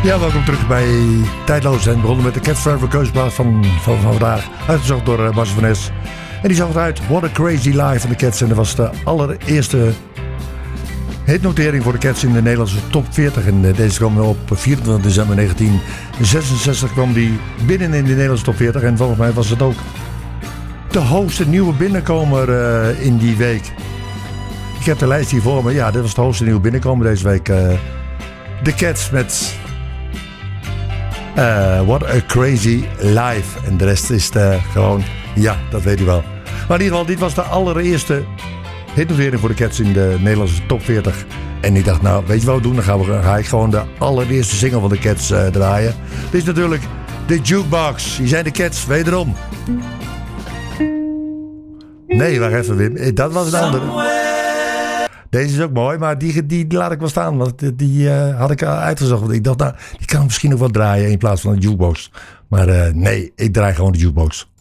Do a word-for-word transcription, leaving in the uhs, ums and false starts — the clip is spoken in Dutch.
Ja, welkom terug bij Tijdloos. En begonnen met de Cats Forever keuzeplaat van, van, van vandaag. Uitgezocht door uh, Marcel van Es. En die zag het uit What a Crazy Life van de Cats. En dat was de allereerste hitnotering voor de Cats in de Nederlandse top veertig. En uh, deze kwam op vierentwintig december negentien zesenzestig kwam die binnen in de Nederlandse top veertig. En volgens mij was het ook de hoogste nieuwe binnenkomer uh, in die week. Ik heb de lijst hier voor me. Ja, dit was de hoogste nieuwe binnenkomer deze week. Uh, de Cats met uh, What a Crazy Life. En de rest is de, gewoon, ja, dat weet u wel. Maar in ieder geval, dit was de allereerste hitnotering voor de Cats in de Nederlandse top veertig. En ik dacht, nou, weet je wat we doen? Dan gaan we, ga ik gewoon de allereerste single van de Cats uh, draaien. Dit is natuurlijk de Jukebox. Hier zijn de Cats, wederom. Nee, wacht even, Wim. Dat was een andere. Deze is ook mooi, maar die, die, die laat ik wel staan. Want die, die uh, had ik uitgezocht. Want ik dacht, nou, die kan misschien nog wel draaien in plaats van een jukebox. Maar uh, nee, ik draai gewoon de Jukebox.